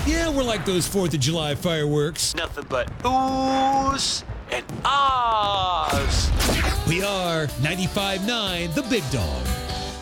Yeah, we're like those 4th of July fireworks. Nothing but oohs and ahs. We are 95.9 The Big Dog.